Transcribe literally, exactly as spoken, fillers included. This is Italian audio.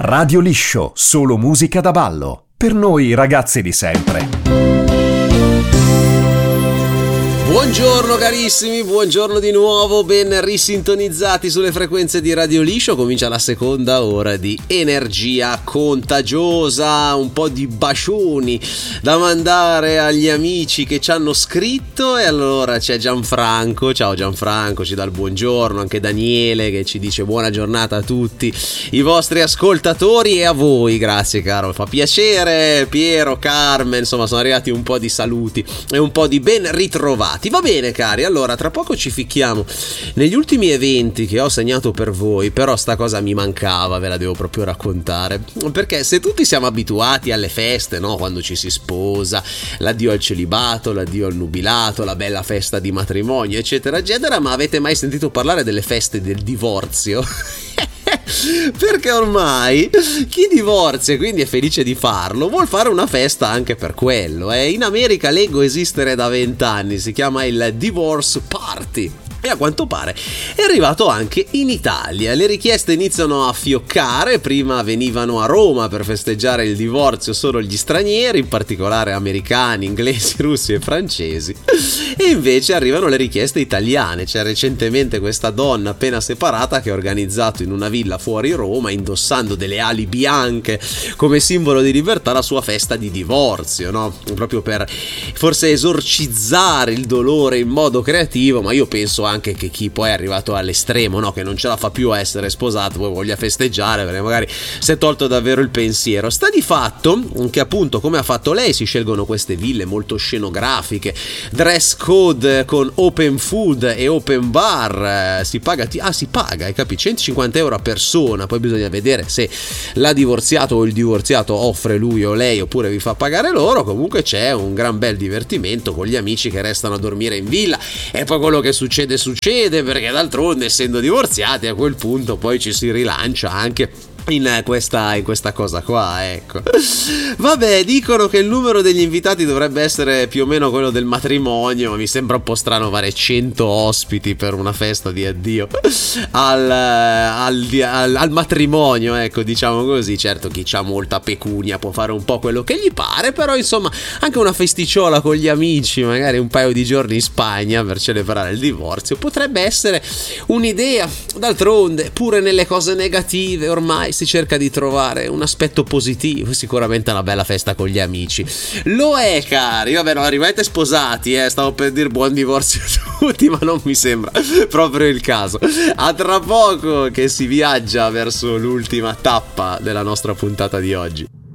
Radio Liscio, solo musica da ballo. Per noi ragazzi di sempre. Buongiorno carissimi, buongiorno di nuovo, ben risintonizzati sulle frequenze di Radio Liscio. Comincia la seconda ora di energia contagiosa, un po' di bacioni da mandare agli amici che ci hanno scritto. E allora c'è Gianfranco, ciao Gianfranco, ci dà il buongiorno, anche Daniele che ci dice buona giornata a tutti i vostri ascoltatori e a voi, grazie caro, fa piacere. Piero, Carmen, insomma sono arrivati un po' di saluti e un po' di ben ritrovati. Va bene cari, allora tra poco ci ficchiamo negli ultimi eventi che ho segnato per voi, però sta cosa mi mancava, ve la devo proprio raccontare, perché se tutti siamo abituati alle feste, no? Quando ci si sposa, l'addio al celibato, l'addio al nubilato, la bella festa di matrimonio, eccetera eccetera, ma avete mai sentito parlare delle feste del divorzio? Perché ormai chi divorzia e quindi è felice di farlo vuol fare una festa anche per quello. eh. In America leggo esistere da vent'anni, si chiama il Divorce Party. E a quanto pare è arrivato anche in Italia. Le richieste iniziano a fioccare. Prima venivano a Roma per festeggiare il divorzio solo gli stranieri, in particolare americani, inglesi, russi e francesi. E invece arrivano le richieste italiane. C'è recentemente questa donna appena separata che ha organizzato in una villa fuori Roma, indossando delle ali bianche come simbolo di libertà, la sua festa di divorzio, no? Proprio per forse esorcizzare il dolore in modo creativo, ma io penso anche che chi poi è arrivato all'estremo, no, che non ce la fa più a essere sposato, poi voglia festeggiare perché magari si è tolto davvero il pensiero. Sta di fatto che appunto, come ha fatto lei, si scelgono queste ville molto scenografiche, dress code con open food e open bar, si paga, ah si paga, hai capito, centocinquanta euro a persona, poi bisogna vedere se la divorziato o il divorziato offre lui o lei oppure vi fa pagare loro. Comunque c'è un gran bel divertimento con gli amici che restano a dormire in villa e poi quello che succede succede, perché d'altronde essendo divorziati a quel punto poi ci si rilancia anche in questa, in questa cosa qua, ecco. Vabbè, dicono che il numero degli invitati dovrebbe essere più o meno quello del matrimonio, ma mi sembra un po' strano fare cento ospiti per una festa di addio al, al, al, al matrimonio, ecco, diciamo così. Certo, chi ha molta pecunia può fare un po' quello che gli pare, però insomma anche una festicciola con gli amici, magari un paio di giorni in Spagna per celebrare il divorzio, potrebbe essere un'idea. D'altronde pure nelle cose negative ormai si cerca di trovare un aspetto positivo. Sicuramente una bella festa con gli amici lo è, cari. Vabbè, no, arrivate sposati, eh stavo per dire buon divorzio a tutti, ma non mi sembra proprio il caso. A tra poco che si viaggia verso l'ultima tappa della nostra puntata di oggi.